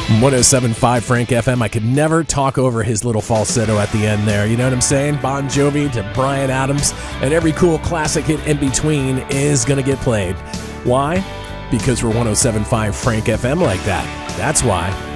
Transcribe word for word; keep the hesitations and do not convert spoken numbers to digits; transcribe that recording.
one oh seven point five Frank F M. I could never talk over his little falsetto at the end there. You know what I'm saying? Bon Jovi to Bryan Adams, and every cool classic hit in between is going to get played. Why? Because we're one oh seven point five Frank F M like that. That's why.